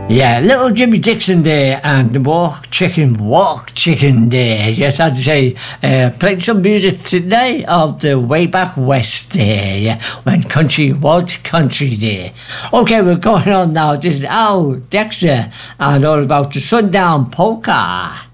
Yeah, little Jimmy Dixon there and walk chicken there. Yes, I'd say played some music today of the way back west there, yeah, when country was country there. Okay, we're going on now. This is Al Dexter and all about the Sundown Polka.